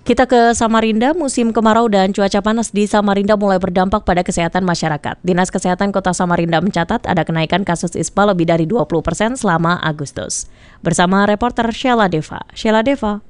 Kita ke Samarinda, musim kemarau dan cuaca panas di Samarinda mulai berdampak pada kesehatan masyarakat. Dinas Kesehatan Kota Samarinda mencatat ada kenaikan kasus ISPA lebih dari 20% selama Agustus. Bersama reporter Sheila Deva. Sheila Deva.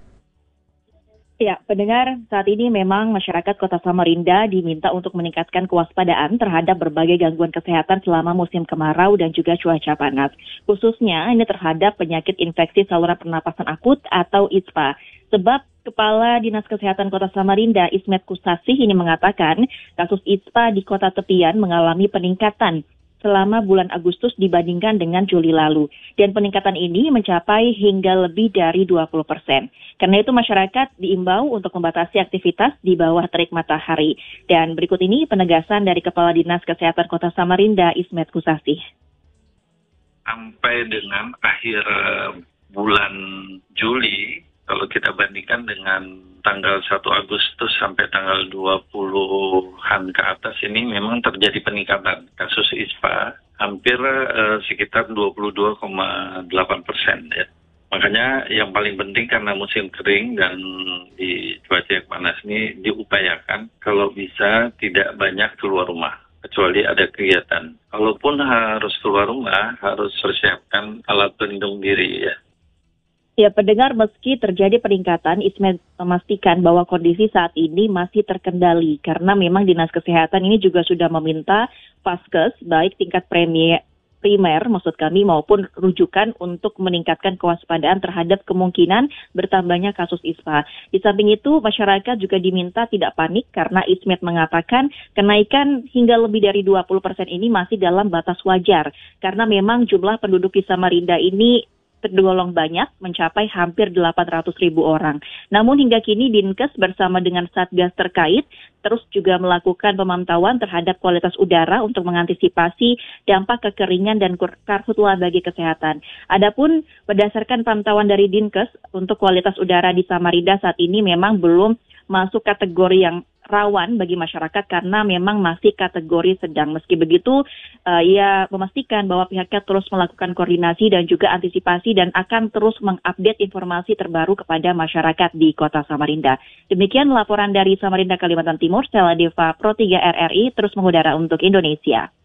Ya, pendengar, saat ini memang masyarakat Kota Samarinda diminta untuk meningkatkan kewaspadaan terhadap berbagai gangguan kesehatan selama musim kemarau dan juga cuaca panas. Khususnya ini terhadap penyakit infeksi saluran pernapasan akut atau ISPA. Sebab Kepala Dinas Kesehatan Kota Samarinda, Ismet Kusasih, ini mengatakan kasus ISPA di kota tepian mengalami peningkatan selama bulan Agustus dibandingkan dengan Juli lalu. Dan peningkatan ini mencapai hingga lebih dari 20%. Karena itu masyarakat diimbau untuk membatasi aktivitas di bawah terik matahari. Dan berikut ini penegasan dari Kepala Dinas Kesehatan Kota Samarinda, Ismet Kusasih. Sampai dengan akhir bulan Juli, kalau kita bandingkan dengan tanggal 1 Agustus sampai tanggal 20-an ke atas ini memang terjadi peningkatan kasus ISPA hampir sekitar 22,8%. Ya. Makanya yang paling penting karena musim kering dan di cuaca yang panas ini diupayakan kalau bisa tidak banyak keluar rumah kecuali ada kegiatan. Kalaupun harus keluar rumah harus persiapkan alat pelindung diri ya. Ya, pendengar, meski terjadi peningkatan, Ismet memastikan bahwa kondisi saat ini masih terkendali karena memang Dinas Kesehatan ini juga sudah meminta Vaskes, baik tingkat primer maupun rujukan untuk meningkatkan kewaspadaan terhadap kemungkinan bertambahnya kasus ISPA. Di samping itu, masyarakat juga diminta tidak panik karena Ismet mengatakan kenaikan hingga lebih dari 20% ini masih dalam batas wajar karena memang jumlah penduduk di Samarinda ini tergolong banyak, mencapai hampir 800.000 orang. Namun hingga kini Dinkes bersama dengan Satgas terkait terus juga melakukan pemantauan terhadap kualitas udara untuk mengantisipasi dampak kekeringan dan karhutla bagi kesehatan. Adapun berdasarkan pantauan dari Dinkes untuk kualitas udara di Samarinda saat ini memang belum masuk kategori yang rawan bagi masyarakat karena memang masih kategori sedang. Meski begitu, ia memastikan bahwa pihaknya terus melakukan koordinasi dan juga antisipasi dan akan terus mengupdate informasi terbaru kepada masyarakat di Kota Samarinda. Demikian laporan dari Samarinda, Kalimantan Timur, Sheila Deva, Pro 3 RRI, terus mengudara untuk Indonesia.